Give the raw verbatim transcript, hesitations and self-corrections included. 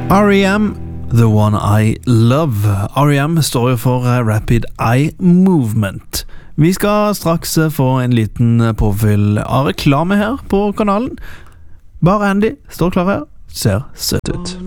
R E M, The One I Love. R E M står jo for Rapid Eye Movement. Vi skal straks få en liten påfyll av reklame her på kanalen. Bare Andy står klar her, ser søt ut.